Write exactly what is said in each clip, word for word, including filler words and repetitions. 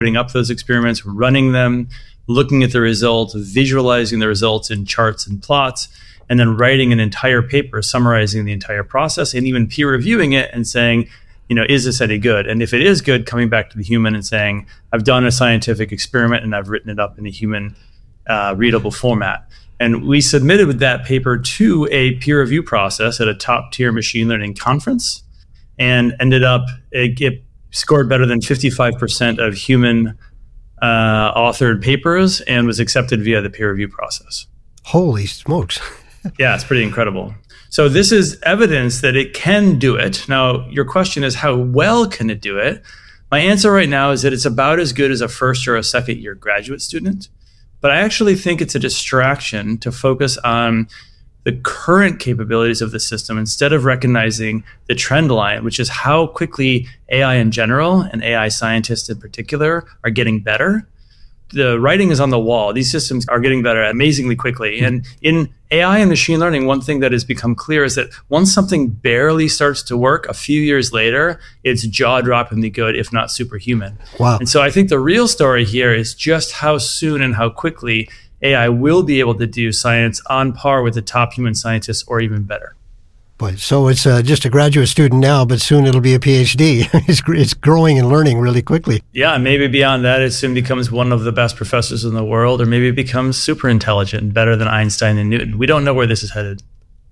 putting up those experiments, running them, looking at the results, visualizing the results in charts and plots, and then writing an entire paper summarizing the entire process and even peer reviewing it and saying, you know, is this any good? And if it is good, coming back to the human and saying, I've done a scientific experiment and I've written it up in a human uh, readable format. And we submitted with that paper to a peer review process at a top tier machine learning conference and ended up, it, it scored better than fifty-five percent of human uh, authored papers and was accepted via the peer review process. Holy smokes. Yeah, it's pretty incredible. So this is evidence that it can do it. Now, your question is, how well can it do it? My answer right now is that it's about as good as a first or a second year graduate student. But I actually think it's a distraction to focus on the current capabilities of the system instead of recognizing the trend line, which is how quickly A I in general and A I scientists in particular are getting better. The writing is on the wall. These systems are getting better amazingly quickly. And in A I and machine learning, one thing that has become clear is that once something barely starts to work, a few years later, it's jaw-droppingly good, if not superhuman. Wow. And so I think the real story here is just how soon and how quickly A I will be able to do science on par with the top human scientists or even better. Boy, so it's uh, just a graduate student now, but soon it'll be a PhD. it's, it's growing and learning really quickly. Yeah, maybe beyond that, it soon becomes one of the best professors in the world, or maybe it becomes super intelligent and better than Einstein and Newton. We don't know where this is headed.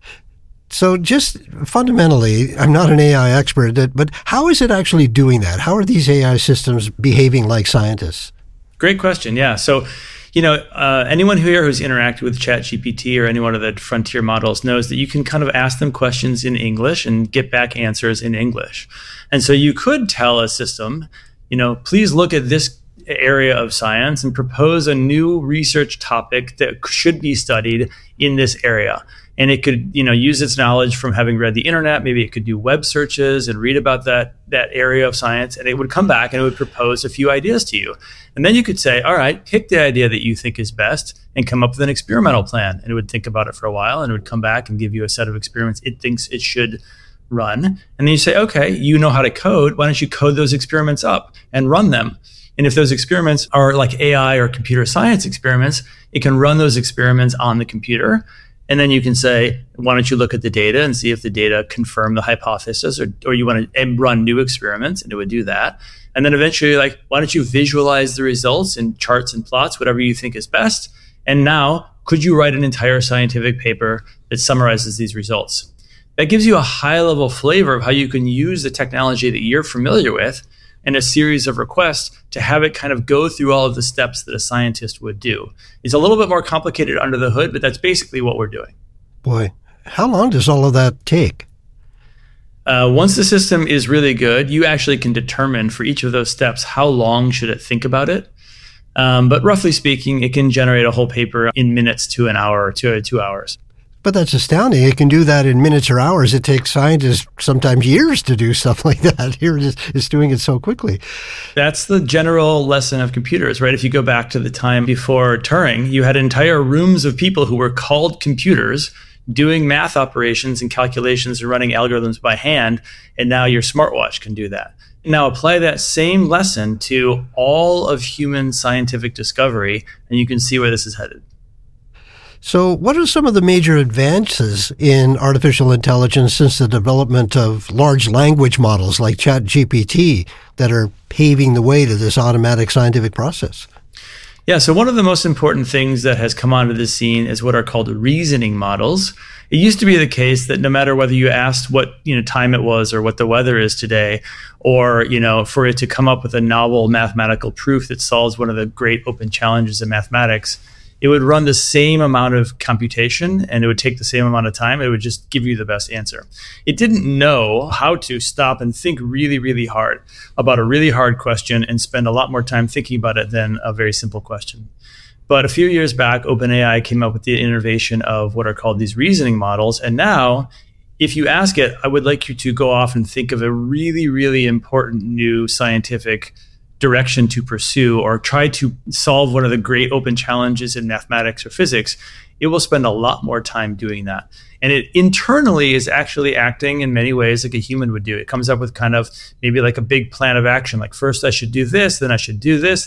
So just fundamentally, I'm not an A I expert, but how is it actually doing that? How are these A I systems behaving like scientists? Great question. Yeah. So, you know, uh, anyone here who's interacted with ChatGPT or any one of the frontier models knows that you can kind of ask them questions in English and get back answers in English. And so you could tell a system, you know, please look at this area of science and propose a new research topic that should be studied in this area. And it could, you know, use its knowledge from having read the internet. Maybe it could do web searches and read about that that area of science. And it would come back and it would propose a few ideas to you. And then you could say, all right, pick the idea that you think is best and come up with an experimental plan. And it would think about it for a while and it would come back and give you a set of experiments it thinks it should run. And then you say, okay, you know how to code. Why don't you code those experiments up and run them? And if those experiments are like A I or computer science experiments, it can run those experiments on the computer. And then you can say, why don't you look at the data and see if the data confirm the hypothesis, or, or you want to run new experiments, and it would do that. And then eventually, like, why don't you visualize the results in charts and plots, whatever you think is best. And now, could you write an entire scientific paper that summarizes these results? That gives you a high level flavor of how you can use the technology that you're familiar with and a series of requests to have it kind of go through all of the steps that a scientist would do. It's a little bit more complicated under the hood, but that's basically what we're doing. Boy, how long does all of that take? Uh, once the system is really good, you actually can determine for each of those steps how long should it think about it. Um, but roughly speaking, it can generate a whole paper in minutes to an hour or two, two hours. But that's astounding. It can do that in minutes or hours. It takes scientists sometimes years to do stuff like that. Here it is, it's doing it so quickly. That's the general lesson of computers, right? If you go back to the time before Turing, you had entire rooms of people who were called computers doing math operations and calculations and running algorithms by hand. And now your smartwatch can do that. Now apply that same lesson to all of human scientific discovery, and you can see where this is headed. So what are some of the major advances in artificial intelligence since the development of large language models like ChatGPT that are paving the way to this automatic scientific process? Yeah, so one of the most important things that has come onto the scene is what are called reasoning models. It used to be the case that no matter whether you asked what, you know, time it was or what the weather is today, or, you know, for it to come up with a novel mathematical proof that solves one of the great open challenges in mathematics, it would run the same amount of computation and it would take the same amount of time. It would just give you the best answer. It didn't know how to stop and think really, really hard about a really hard question and spend a lot more time thinking about it than a very simple question. But a few years back, OpenAI came up with the innovation of what are called these reasoning models. And now, if you ask it, I would like you to go off and think of a really, really important new scientific direction to pursue or try to solve one of the great open challenges in mathematics or physics, it will spend a lot more time doing that. And it internally is actually acting in many ways like a human would do. It comes up with kind of maybe like a big plan of action, like first I should do this, then I should do this,